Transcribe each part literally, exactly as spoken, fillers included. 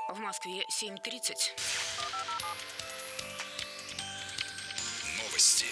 В Москве семь тридцать. Новости.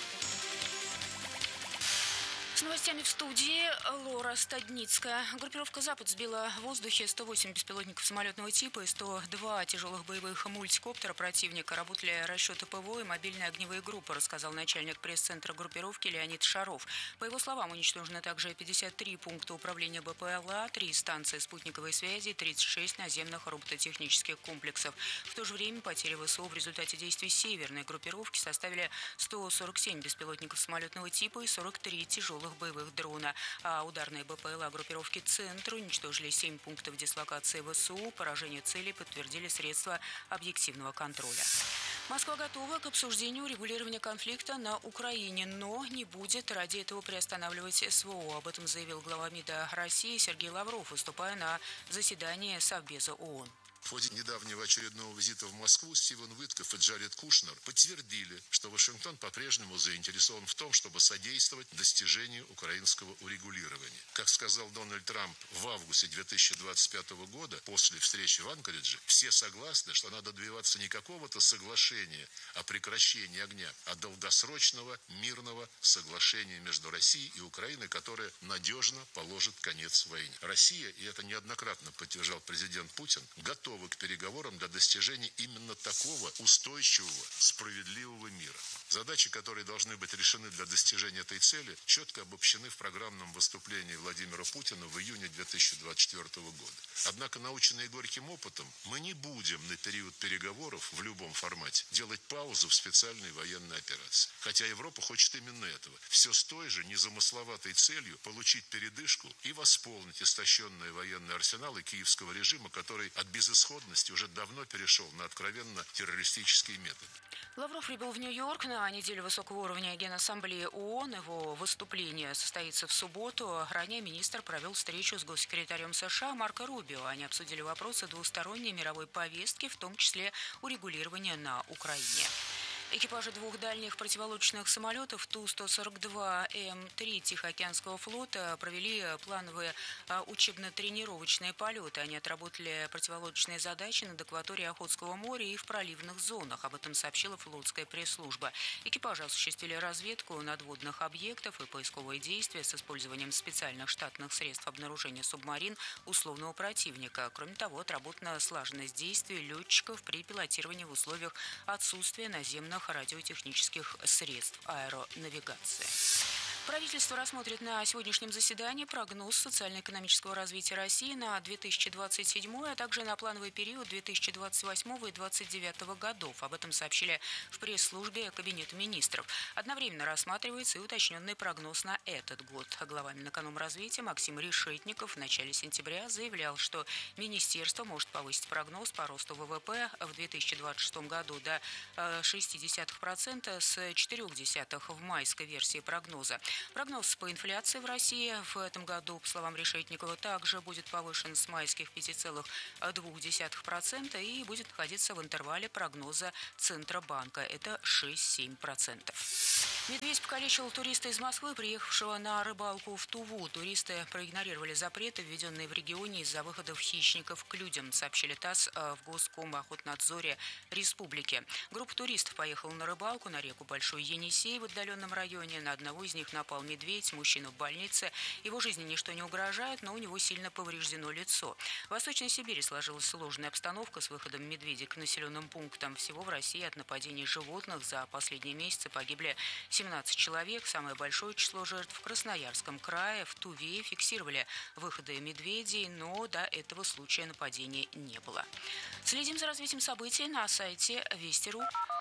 С новостями в студии Лора Стадницкая. Группировка «Запад» сбила в воздухе сто восемь беспилотников самолетного типа и сто два тяжелых боевых мультикоптера противника. Работали расчеты ПВО и мобильные огневые группы, рассказал начальник пресс-центра группировки Леонид Шаров. По его словам, уничтожены также пятьдесят три пункта управления БПЛА, три станции спутниковой связи и тридцать шесть наземных робототехнических комплексов. В то же время потери ВСУ в результате действий северной группировки составили сто сорок семь беспилотников самолетного типа и сорок три тяжелых боевых дрона. А ударные БПЛА группировки «Центр» уничтожили семь пунктов дислокации ВСУ. Поражение целей подтвердили средства объективного контроля. Москва готова к обсуждению урегулирования конфликта на Украине, но не будет ради этого приостанавливать СВО. Об этом заявил глава МИДа России Сергей Лавров, выступая на заседании Совбеза ООН. В ходе недавнего очередного визита в Москву Стивен Уиткоф и Джаред Кушнер подтвердили, что Вашингтон по-прежнему заинтересован в том, чтобы содействовать достижению украинского урегулирования. Как сказал Дональд Трамп в августе две тысячи двадцать пятого года, после встречи в Анкоридже, все согласны, что надо добиваться не какого-то соглашения о прекращении огня, а долгосрочного мирного соглашения между Россией и Украиной, которое надежно положит конец войне. Россия, и это неоднократно подтверждал президент Путин, готова к переговорам для достижения именно такого устойчивого, справедливого мира. Задачи, которые должны быть решены для достижения этой цели, четко обобщены в программном выступлении Владимира Путина в июне две тысячи двадцать четвёртого года. Однако, наученные горьким опытом, мы не будем на период переговоров в любом формате делать паузу в специальной военной операции. Хотя Европа хочет именно этого. Все с той же незамысловатой целью получить передышку и восполнить истощенные военные арсеналы киевского режима, который от безысходности уже давно перешел на откровенно террористические методы. Лавров прибыл в Нью-Йорк на неделю высокого уровня Генассамблеи ООН. Его выступление состоится в субботу. Ранее министр провел встречу с госсекретарем США Марко Рубио. Они обсудили вопросы двусторонней мировой повестки, в том числе урегулирования на Украине. Экипажи двух дальних противолодочных самолетов Ту сто сорок два М три Тихоокеанского флота провели плановые учебно-тренировочные полеты. Они отработали противолодочные задачи над акваторией Охотского моря и в проливных зонах. Об этом сообщила флотская пресс-служба. Экипажи осуществили разведку надводных объектов и поисковые действия с использованием специальных штатных средств обнаружения субмарин условного противника. Кроме того, отработана слаженность действий летчиков при пилотировании в условиях отсутствия наземных радиотехнических средств аэронавигации. Правительство рассмотрит на сегодняшнем заседании прогноз социально-экономического развития России на две тысячи двадцать седьмой, а также на плановый период две тысячи двадцать восьмого и две тысячи двадцать девятого годов. Об этом сообщили в пресс-службе Кабинета министров. Одновременно рассматривается и уточненный прогноз на этот год. Глава Минэкономразвития Максим Решетников в начале сентября заявлял, что министерство может повысить прогноз по росту ВВП в две тысячи двадцать шестом году до шесть десятых процента с четыре десятых процента в майской версии прогноза. Прогноз по инфляции в России в этом году, по словам Решетникова, также будет повышен с майских пяти целых двух десятых процента и будет находиться в интервале прогноза Центробанка. Это шесть-семь процентов. Медведь покалечил туриста из Москвы, приехавшего на рыбалку в Туву. Туристы проигнорировали запреты, введенные в регионе из-за выходов хищников к людям, сообщили ТАСС в Госкомохотнадзоре Республики. Группа туристов поехала на рыбалку на реку Большой Енисей в отдаленном районе. На одного из них напал медведь, мужчина в больнице. Его жизни ничто не угрожает, но у него сильно повреждено лицо. В Восточной Сибири сложилась сложная обстановка с выходом медведей к населенным пунктам. Всего в России от нападений животных за последние месяцы погибли семнадцать человек. Самое большое число жертв в Красноярском крае. В Туве фиксировали выходы медведей, но до этого случая нападений не было. Следим за развитием событий на сайте Вести.ру.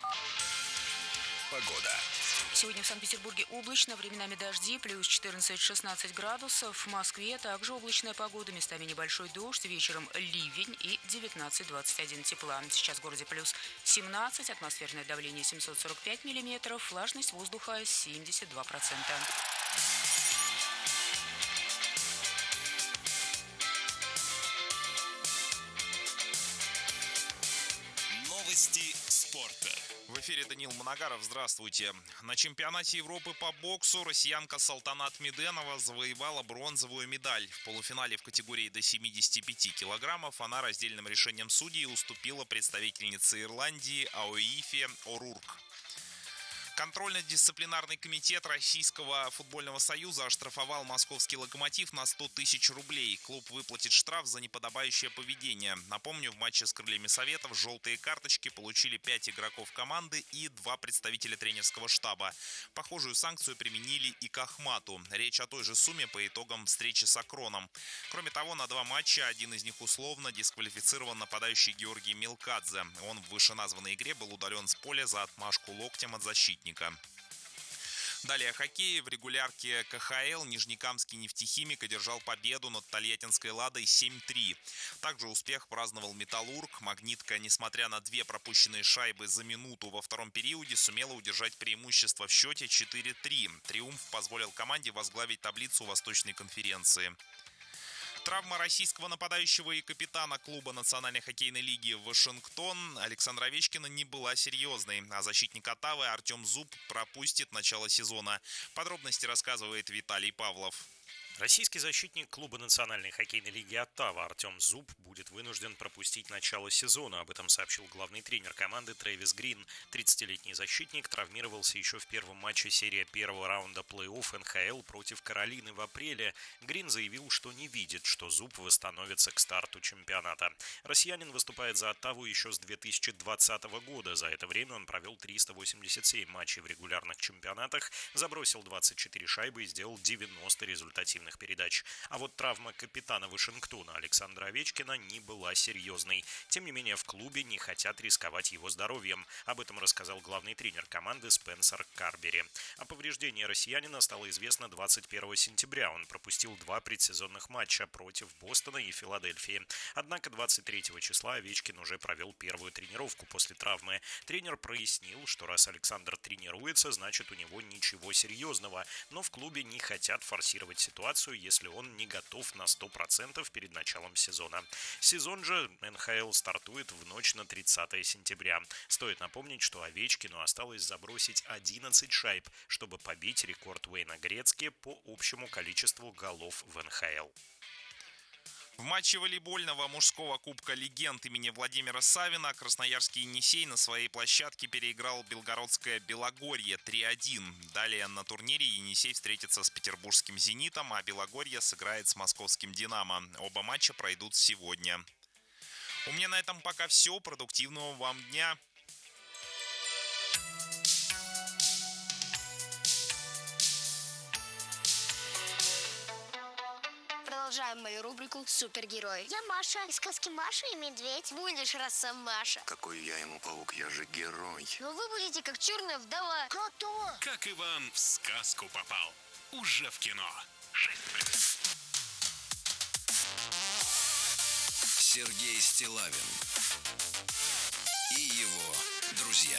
Погода. Сегодня в Санкт-Петербурге облачно, временами дожди, плюс четырнадцать-шестнадцать градусов. В Москве также облачная погода, местами небольшой дождь, вечером ливень и девятнадцать-двадцать один тепла. Сейчас в городе плюс семнадцать, атмосферное давление семьсот сорок пять миллиметров, влажность воздуха семьдесят два процента. Новости спорта. спорта. В эфире Даниил Моногаров. Здравствуйте. На чемпионате Европы по боксу россиянка Салтанат Меденова завоевала бронзовую медаль. В полуфинале в категории до семидесяти пяти килограммов она раздельным решением судей уступила представительнице Ирландии Аоифе О'Рурк. Контрольно-дисциплинарный комитет Российского футбольного союза оштрафовал московский «Локомотив» на сто тысяч рублей. Клуб выплатит штраф за неподобающее поведение. Напомню, в матче с «Крыльями Советов» желтые карточки получили пять игроков команды и два представителя тренерского штаба. Похожую санкцию применили и к Ахмату. Речь о той же сумме по итогам встречи с Акроном. Кроме того, на два матча, один из них условно, дисквалифицирован нападающий Георгий Милкадзе. Он в вышеназванной игре был удален с поля за отмашку локтем от защитника. Далее о хоккее. В регулярке ка ха эл Нижнекамский нефтехимик одержал победу над Тольяттинской «Ладой» семь три. Также успех праздновал «Металлург». «Магнитка», несмотря на две пропущенные шайбы за минуту во втором периоде, сумела удержать преимущество в счете четыре три. Триумф позволил команде возглавить таблицу Восточной конференции. Травма российского нападающего и капитана клуба Национальной хоккейной лиги «Вашингтон» Александра Овечкина не была серьезной, а защитник «Оттавы» Артем Зуб пропустит начало сезона. Подробности рассказывает Виталий Павлов. Российский защитник клуба Национальной хоккейной лиги «Оттава» Артем Зуб будет вынужден пропустить начало сезона. Об этом сообщил главный тренер команды Трэвис Грин. тридцатилетний защитник травмировался еще в первом матче серии первого раунда плей-офф эн ха эл против Каролины в апреле. Грин заявил, что не видит, что Зуб восстановится к старту чемпионата. Россиянин выступает за «Оттаву» еще с две тысячи двадцатого года. За это время он провел триста восемьдесят семь матчей в регулярных чемпионатах, забросил двадцать четыре шайбы и сделал девяносто результативных передач. А вот травма капитана Вашингтона Александра Овечкина не была серьезной. Тем не менее, в клубе не хотят рисковать его здоровьем. Об этом рассказал главный тренер команды Спенсер Карбери. О повреждении россиянина стало известно двадцать первого сентября. Он пропустил два предсезонных матча против Бостона и Филадельфии. Однако двадцать третьего числа Овечкин уже провел первую тренировку после травмы. Тренер прояснил, что раз Александр тренируется, значит у него ничего серьезного. Но в клубе не хотят форсировать ситуацию, если он не готов на сто процентов перед началом сезона. Сезон же эн ха эл стартует в ночь на тридцатое сентября. Стоит напомнить, что Овечкину осталось забросить одиннадцать шайб, чтобы побить рекорд Уэйна Грецки по общему количеству голов в эн ха эл. В матче волейбольного мужского кубка легенд имени Владимира Савина красноярский «Енисей» на своей площадке переиграл белгородское «Белогорье» три один. Далее на турнире «Енисей» встретится с петербургским «Зенитом», а «Белогорье» сыграет с московским «Динамо». Оба матча пройдут сегодня. У меня на этом пока все. Продуктивного вам дня. Продолжаем мою рубрику «Супергерой». Я Маша из сказки «Маша и медведь». Будешь Росомаша. Какой я ему паук, я же герой. Но вы будете как черная вдова. Кто? Как Иван в сказку попал. Уже в кино. Сергей Стиллавин и его друзья.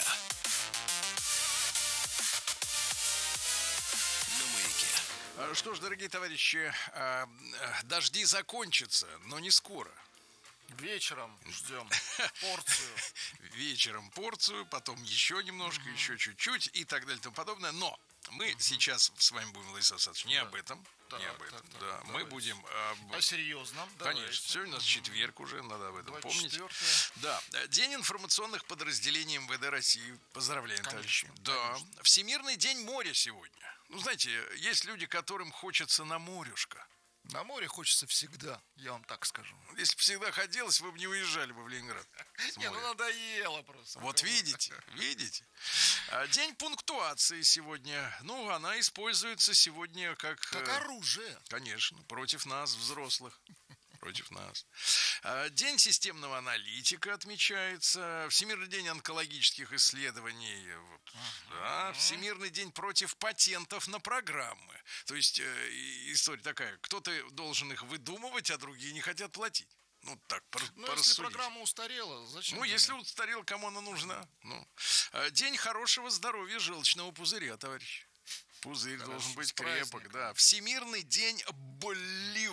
Что ж, дорогие товарищи, дожди закончатся, но не скоро. Вечером ждем порцию. Вечером порцию, потом еще немножко, mm-hmm. еще чуть-чуть и так далее и тому подобное. Но мы mm-hmm. сейчас с вами будем, Владислав Александрович, не да. об этом. Да, не об этом. Так, так, да, так, мы будем об... о серьезном. Конечно. Давайте. Сегодня у нас четверг уже, надо об этом помнить. четвёртое. Да. День информационных подразделений эм вэ дэ России. Поздравляем, конечно, товарищи. Да. Конечно. Всемирный день моря сегодня. Ну, знаете, есть люди, которым хочется на морюшко. На море хочется всегда, я вам так скажу. Если бы всегда хотелось, вы бы не уезжали бы в Ленинград. Не, ну надоело просто. Вот видите, видите. День пунктуации сегодня. Ну, она используется сегодня как... Как оружие. Конечно, против нас, взрослых. Против нас. День системного аналитика отмечается. Всемирный день онкологических исследований. Вот, да. Всемирный день против патентов на программы. То есть э, история такая. Кто-то должен их выдумывать, а другие не хотят платить. Ну, так, пор- Ну, если программа устарела, зачем? Ну, если устарела, кому она нужна? Ну. День хорошего здоровья желчного пузыря, товарищ. Пузырь Хорошо, должен быть крепок, да. Всемирный день Болливуда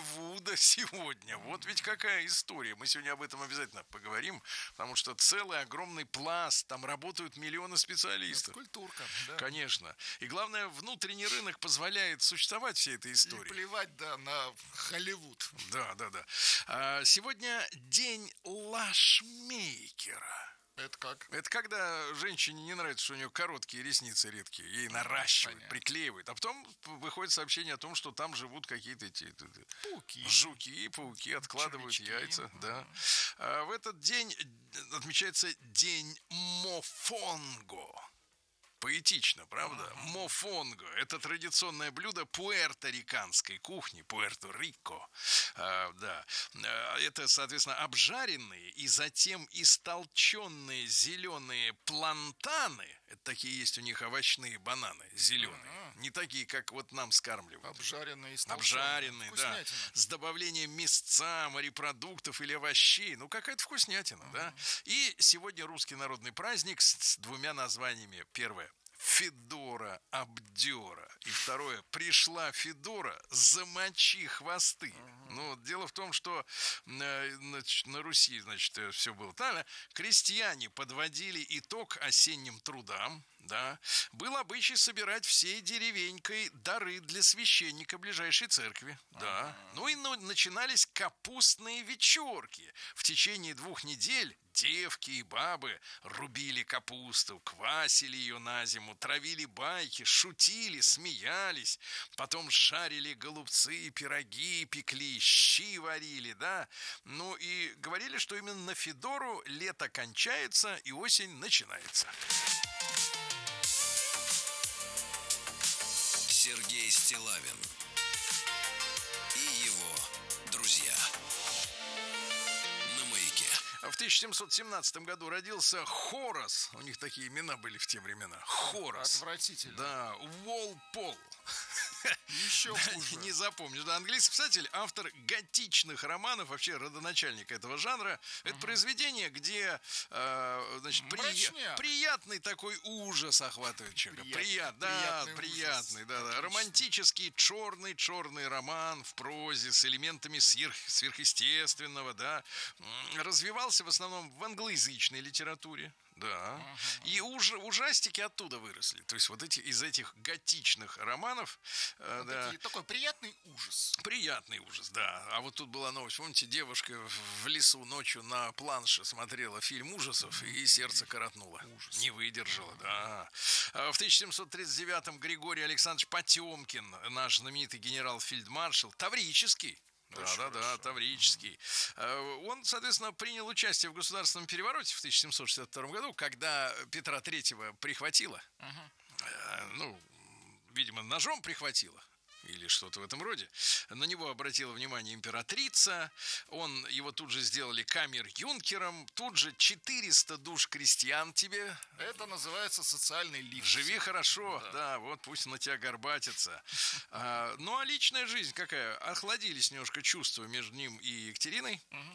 сегодня. Вот ведь какая история. Мы сегодня об этом обязательно поговорим, потому что целый огромный пласт, там работают миллионы специалистов. Это культурка, да. Конечно. И главное, внутренний рынок позволяет существовать всей этой истории. И плевать, да, на Холливуд. Да, да, да. А сегодня день лашмейкера. Это как? Это когда женщине не нравится, что у нее короткие ресницы редкие, ей наращивают, понятно, приклеивают. А потом выходит сообщение о том, что там живут какие-то эти, пауки, жуки, пауки, откладывают червячки, яйца. Mm-hmm. Да. А в этот день отмечается день Мофонго. Поэтично, правда? Uh-huh. Мофонго – это традиционное блюдо пуэрториканской кухни, Пуэрто-Рико. А, да. Это, соответственно, обжаренные и затем истолченные зеленые плантаны. Это такие есть у них овощные бананы, зеленые. Uh-huh. Не такие, как вот нам скармливают. Обжаренные, истолченные. Обжаренные, да. С добавлением мясца, морепродуктов или овощей. Ну, какая-то вкуснятина, uh-huh. да. И сегодня русский народный праздник с двумя названиями. Первое – Федора обдера. И второе, пришла Федора, замочи хвосты. Uh-huh. Ну, дело в том, что на, на Руси, значит, все было так. Крестьяне подводили итог осенним трудам. Да, был обычай собирать всей деревенькой дары для священника ближайшей церкви. Да. Uh-huh. Ну и ну, начинались капустные вечерки. В течение двух недель девки и бабы рубили капусту, квасили ее на зиму, травили байки, шутили, смеялись. Потом жарили голубцы, пироги пекли, щи варили, да. Ну и говорили, что именно на Федору лето кончается и осень начинается. Сергей Стиллавин и его друзья на Маяке. В тысяча семьсот семнадцатом году родился Хорас. У них такие имена были в те времена. Хорас. Отвратительно. Да, Уолпол. Еще хуже. Не запомнишь. Да, английский писатель, автор готичных романов, вообще родоначальник этого жанра. Это uh-huh. произведение, где э, значит, при... приятный такой ужас охватывает человека. Прият... Прият... Да, приятный, приятный да, да. Романтический черный-черный роман в прозе с элементами сверх... сверхъестественного, да. Развивался в основном в англоязычной литературе. Да. Uh-huh. И уж, ужастики оттуда выросли. То есть вот эти из этих готичных романов. Вот да, такие, такой приятный ужас. Приятный ужас, да. А вот тут была новость. Помните, девушка в лесу ночью на планше смотрела фильм ужасов, и сердце коротнуло. Ужас. Не выдержала, да. В тысяча семьсот тридцать девятом Григорий Александрович Потемкин, наш знаменитый генерал-фельдмаршал, Таврический. Да, да, да, Таврический. Он, соответственно, принял участие в государственном перевороте в тысяча семьсот шестьдесят втором году, когда Петра Третьего прихватило. Uh-huh. Ну, видимо, ножом прихватило. Или что-то в этом роде. На него обратила внимание императрица. Он, его тут же сделали камер-юнкером. Тут же четыреста душ крестьян тебе. Это называется социальный лифт. Живи хорошо, да, да, вот пусть на тебя горбатится. а, Ну, а личная жизнь какая? Охладились немножко чувства между ним и Екатериной. Угу.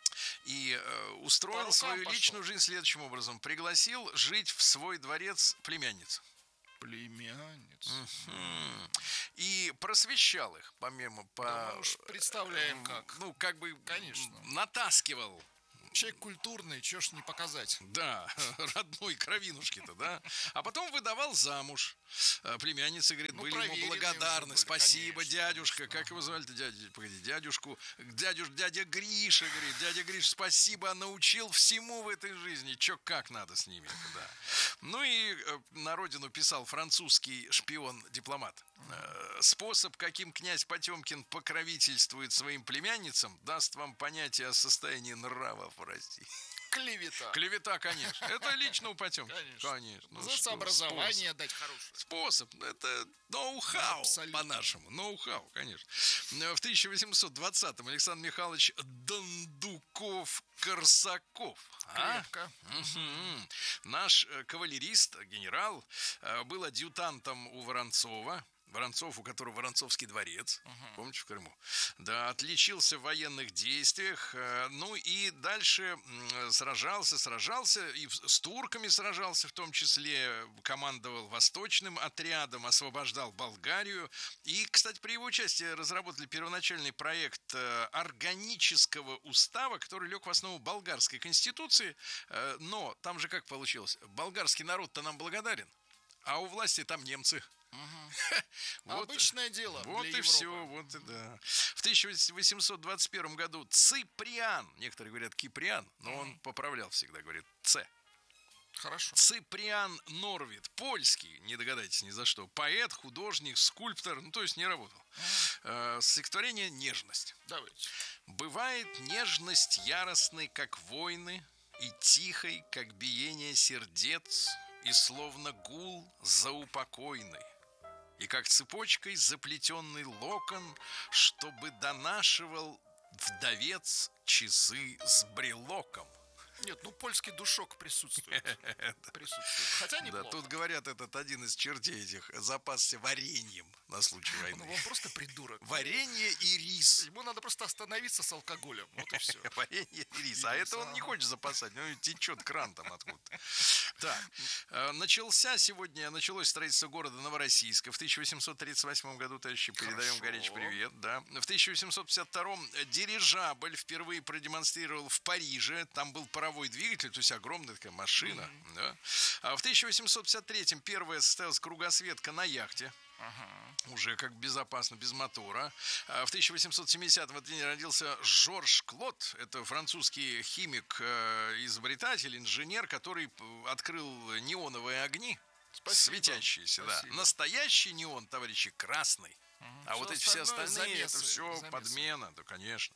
И э, устроил свою пошел. личную жизнь следующим образом. Пригласил жить в свой дворец племянниц. Племянниц. Uh-huh. И просвещал их, помимо по. Да, мы уж представляем как. Ну, как бы, конечно, натаскивал. Человек культурный, чё ж не показать. Да, родной кровинушки-то, да. А потом выдавал замуж. Племянницы, говорит, ну, были ему благодарны. Были, спасибо, конечно, дядюшка. Конечно. Как его звали-то? Дядя, погоди, дядюшку. Дядюш, дядя Гриша, говорит. Дядя Гриш, спасибо, научил всему в этой жизни. Чё как надо с ними, да. Ну и на родину писал французский шпион-дипломат. Способ, каким князь Потемкин покровительствует своим племянницам, даст вам понятие о состоянии нравов в России. Клевета. Клевета, конечно. Это лично у Потемкина. Конечно. конечно. Ну, за образование способ. Дать хорошее. Способ. Это ноу-хау абсолютно. По-нашему. Ноу-хау, конечно. В тысяча восемьсот двадцатом Александр Михайлович Дондуков-Корсаков. Крепко. А? Угу. Наш кавалерист, генерал, был адъютантом у Воронцова Воронцов, у которого Воронцовский дворец, uh-huh. помните, в Крыму, да, отличился в военных действиях, ну и дальше сражался, сражался, и с турками сражался, в том числе командовал восточным отрядом, освобождал Болгарию. И, кстати, при его участии разработали первоначальный проект органического устава, который лег в основу болгарской конституции, но там же как получилось? Болгарский народ-то нам благодарен, а у власти там немцы. Угу. Вот, обычное дело. Вот для и все, вот и да. В тысяча восемьсот двадцать первом году Циприан, некоторые говорят Киприан, но mm. он поправлял всегда, говорит Ц. Хорошо. Циприан Норвид, польский, не догадайтесь ни за что, поэт, художник, скульптор, ну то есть не работал. Mm. Стихотворение «Нежность». Давайте. Бывает нежность яростной, как войны, и тихой, как биение сердец, и словно гул заупокойный. И как цепочкой заплетенный локон, чтобы донашивал вдовец часы с брелоком. Нет, ну польский душок присутствует. Присутствует. Хотя неплохо. Да, тут говорят, этот один из чертей этих запасся вареньем на случай войны. Ну, он просто придурок. Варенье и рис. Ему надо просто остановиться с алкоголем. Вот и все. Варенье и рис. А это он не хочет запасать. Ну, течет кран там откуда-то. Так, начался сегодня, началось строительство города Новороссийска. В тысяча восемьсот тридцать восьмом году, товарищи, передаем горячий привет. Да. В тысяча восемьсот пятьдесят втором дирижабль впервые продемонстрировал в Париже. Там был паровой двигатель, то есть огромная такая машина. Mm-hmm. Да. А в тысяча восемьсот пятьдесят третьем первая состоялась кругосветка на яхте. Uh-huh. Уже как безопасно, без мотора. А в тысяча восемьсот семидесятом в этот день родился Жорж Клод. Это французский химик, изобретатель, инженер, который открыл неоновые огни. Спасибо. Светящиеся. Спасибо. Да. Настоящий неон, товарищи, красный. А все вот эти все остальные, замесы, это все замесы. Подмена, да, конечно.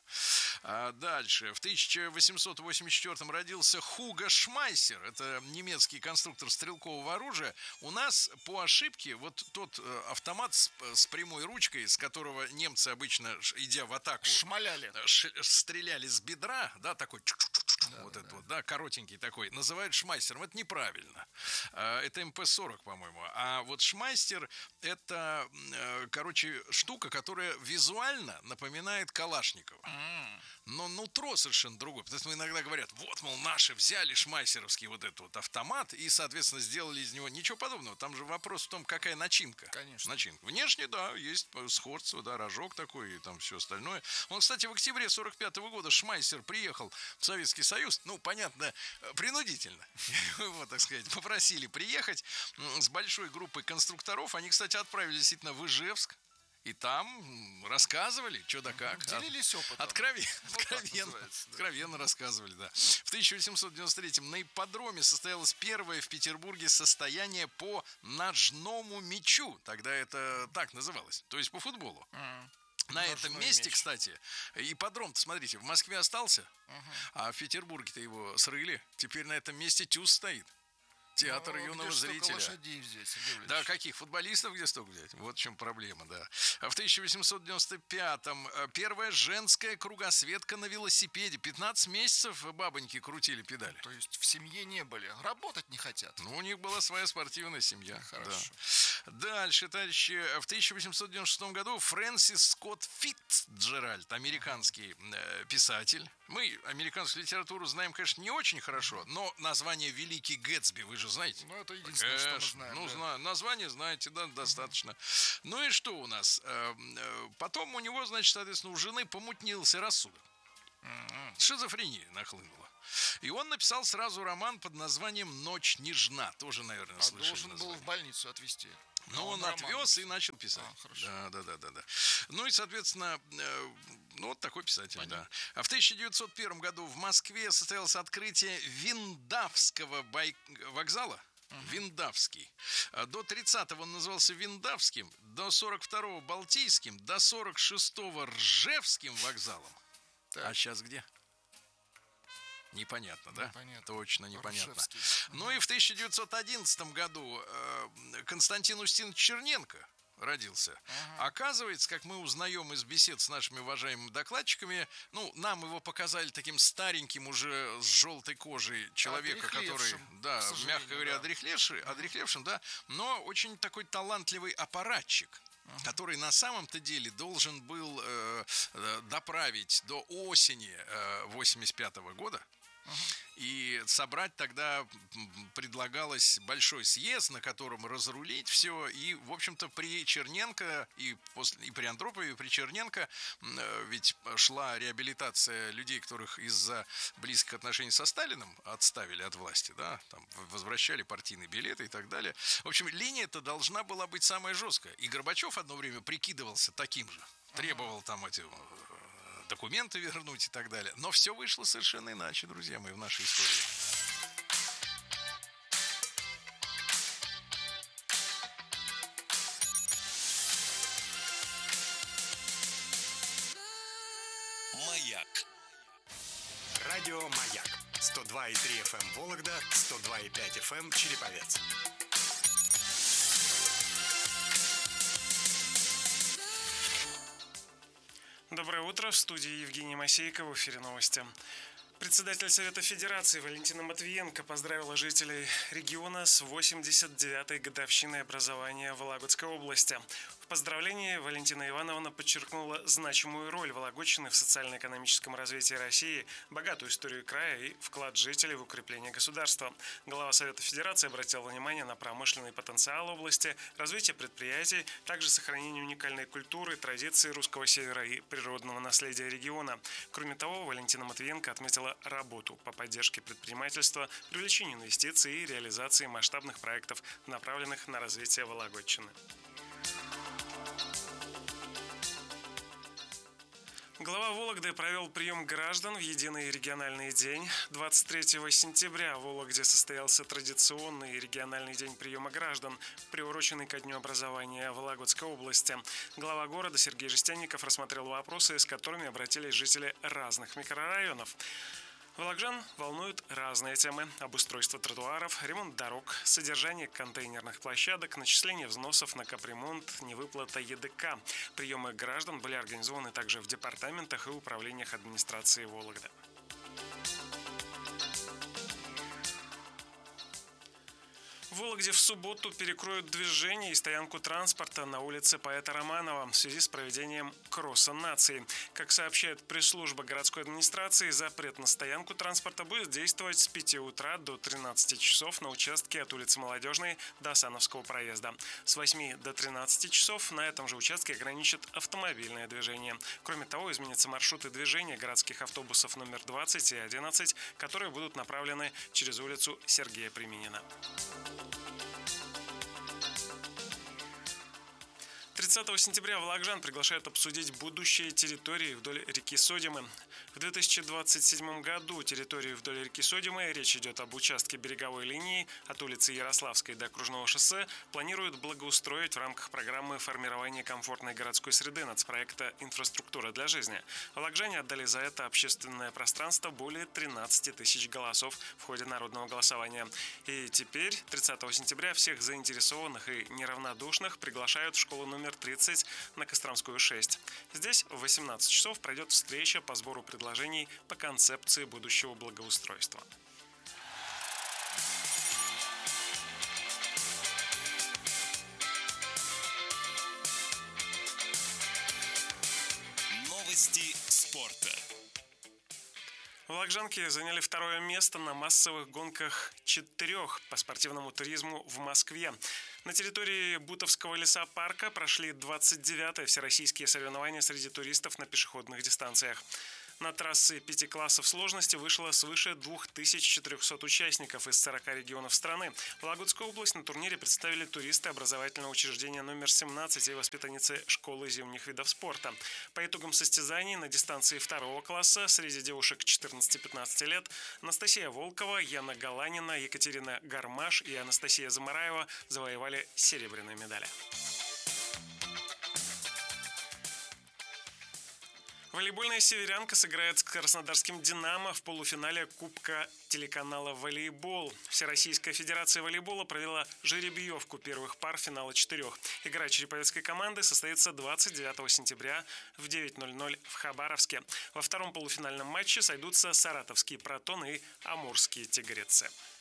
А дальше. В тысяча восемьсот восемьдесят четвёртом родился Хуго Шмайсер. Это немецкий конструктор стрелкового оружия. У нас по ошибке вот тот автомат с, с прямой ручкой, с которого немцы обычно, идя в атаку, шмаляли, ш, стреляли с бедра, да, такой... Да, вот да, этот да. вот, да, коротенький такой, называют шмайстером. Это неправильно. Это эм пэ сорок, по-моему. А вот шмайстер — это, короче, штука, которая визуально напоминает Калашникова. Mm. Но нутро совершенно другое. Потому что иногда говорят, вот, мол, наши взяли шмайсеровский вот этот вот автомат и, соответственно, сделали из него ничего подобного. Там же вопрос в том, какая начинка. Конечно. Начинка. Внешне, да, есть сходство, да, рожок такой и там все остальное. Он, кстати, в октябре сорок пятого года Шмайсер приехал в Советский Союз. Ну, понятно, принудительно. Вот, так сказать, попросили приехать с большой группой конструкторов. Они, кстати, отправились действительно в Ижевск. И там рассказывали, что да как. Делились опытом. Откровенно, вот откровенно, да. откровенно рассказывали, да. В тысяча восемьсот девяносто третьем на ипподроме состоялось первое в Петербурге состояние по ножному мячу. Тогда это так называлось, то есть по футболу. Mm. На Ножной этом месте, меч. Кстати, ипподром-то, смотрите, в Москве остался, uh-huh. а в Петербурге-то его срыли. Теперь на этом месте ТЮЗ стоит. Театр ну, юного зрителя. Лошадей взять, да, каких футболистов где столько взять? Вот в чем проблема, да. В тысяча восемьсот девяносто пятом первая женская кругосветка на велосипеде. пятнадцать месяцев бабоньки крутили педали. То есть в семье не были, работать не хотят. Ну, у них была своя спортивная семья. Хорошо. Да. Дальше, товарищи, в тысяча восемьсот девяносто шестом году Фрэнсис Скотт Фитцджеральд, американский э, писатель. Мы американскую литературу знаем, конечно, не очень хорошо, но название «Великий Гэтсби» вы же знаете? Ну, это единственное, конечно, что мы знаем. Ну, да. зна- название знаете, да, достаточно. Uh-huh. Ну и что у нас? Потом у него, значит, соответственно, у жены помутнился рассудок. Uh-huh. Шизофрения нахлынула. И он написал сразу роман под названием «Ночь нежна». Тоже, наверное, а слышали должен название. был в больницу отвезти. Но он, он отвез и начал писать. А, хорошо. Да, да, да, да, да. Ну и, соответственно, э, ну вот такой писатель, понятно. Да. А в тысяча девятьсот первом году в Москве состоялось открытие Виндавского бай... вокзала. Uh-huh. Виндавский. До тридцатого он назывался Виндавским, до сорок второго Балтийским, до сорок шестого Ржевским вокзалом. Так. А сейчас где? Непонятно, да? Непонятно. Точно непонятно. Ну и в тысяча девятьсот одиннадцатом году э, Константин Устинович Черненко родился. Ага. Оказывается, как мы узнаем из бесед с нашими уважаемыми докладчиками, ну, нам его показали таким стареньким уже с желтой кожей человека, который, да, мягко говоря, да. одрехлевший, одрехлевшим, да, но очень такой талантливый аппаратчик. который на самом-то деле должен был э, доправить до осени э, восемьдесят пятого года. И собрать тогда предлагалось большой съезд, на котором разрулить все. И, в общем-то, при Черненко и, после, и при Андропове, и при Черненко ведь шла реабилитация людей, которых из-за близких отношений со Сталиным отставили от власти, да, там возвращали партийные билеты и так далее. В общем, линия-то должна была быть самая жесткая. И Горбачев одно время прикидывался таким же. Требовал там эти документы вернуть и так далее. Но все вышло совершенно иначе, друзья мои, в нашей истории. Маяк. Радио Маяк. сто два и три эф эм Вологда, сто два и пять эф эм Череповец. Доброе утро. В студии Евгений Масейко. В эфире новости. Председатель Совета Федерации Валентина Матвиенко поздравила жителей региона с восемьдесят девятой годовщиной образования Вологодской области. В поздравлении Валентина Ивановна подчеркнула значимую роль Вологодчины в социально-экономическом развитии России, богатую историю края и вклад жителей в укрепление государства. Глава Совета Федерации обратила внимание на промышленный потенциал области, развитие предприятий, также сохранение уникальной культуры, традиций русского севера и природного наследия региона. Кроме того, Валентина Матвиенко отметила работу по поддержке предпринимательства, привлечению инвестиций и реализации масштабных проектов, направленных на развитие Вологодчины. Глава Вологды провел прием граждан в единый региональный день. двадцать третьего сентября в Вологде состоялся традиционный региональный день приема граждан, приуроченный ко Дню образования Вологодской области. Глава города Сергей Жестянников рассмотрел вопросы, с которыми обратились жители разных микрорайонов. Вологжан волнуют разные темы: обустройство тротуаров, ремонт дорог, содержание контейнерных площадок, начисление взносов на капремонт, невыплата е дэ ка. Приемы граждан были организованы также в департаментах и управлениях администрации Вологды. В Вологде в субботу перекроют движение и стоянку транспорта на улице Поэта Романова в связи с проведением кросса наций. Как сообщает пресс-служба городской администрации, запрет на стоянку транспорта будет действовать с пяти утра до тринадцати часов на участке от улицы Молодежной до Асановского проезда. С восьми до тринадцати часов на этом же участке ограничат автомобильное движение. Кроме того, изменятся маршруты движения городских автобусов номер двадцать и одиннадцать, которые будут направлены через улицу Сергея Приминина. тридцатого сентября вологжан приглашают обсудить будущее территории вдоль реки Содимы. В две тысячи двадцать седьмом году территорию вдоль реки Содимы, речь идет об участке береговой линии от улицы Ярославской до Окружного шоссе, планируют благоустроить в рамках программы формирования комфортной городской среды нацпроекта «Инфраструктура для жизни». Вологжане отдали за это общественное пространство более тринадцати тысяч голосов в ходе народного голосования. И теперь, тридцатого сентября, всех заинтересованных и неравнодушных приглашают в школу номер тридцать на Костромскую шесть. Здесь в восемнадцать часов пройдет встреча по сбору предложений по концепции будущего благоустройства. Новости спорта. Вологжанки заняли второе место на массовых гонках четырех по спортивному туризму в Москве. На территории Бутовского лесопарка прошли двадцать девятые всероссийские соревнования среди туристов на пешеходных дистанциях. На трассы пяти классов сложности вышло свыше двух тысяч четырехсот участников из сорока регионов страны. Вологодскую область на турнире представили туристы образовательного учреждения номер семнадцать и воспитанницы школы зимних видов спорта. По итогам состязаний на дистанции второго класса среди девушек четырнадцати-пятнадцати лет Анастасия Волкова, Яна Галанина, Екатерина Гармаш и Анастасия Замараева завоевали серебряные медали. Волейбольная «Северянка» сыграет с краснодарским «Динамо» в полуфинале Кубка телеканала «Волейбол». Всероссийская федерация волейбола провела жеребьевку первых пар финала четырех. Игра череповецкой команды состоится двадцать девятого сентября в девять ноль ноль в Хабаровске. Во втором полуфинальном матче сойдутся саратовские «Протон» и амурские «Тигрицы».